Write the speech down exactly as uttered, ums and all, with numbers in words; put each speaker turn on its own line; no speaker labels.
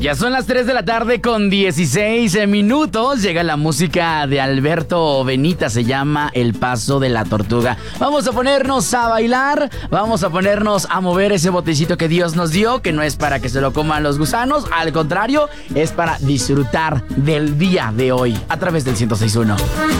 Ya son las tres de la tarde con dieciséis minutos. Llega la música de Alberto Benita. Se llama El Paso de la Tortuga. Vamos a ponernos a bailar. Vamos a ponernos a mover ese botecito que Dios nos dio, que no es para que se lo coman los gusanos. Al contrario, es para disfrutar del día de hoy a través del ciento seis punto uno.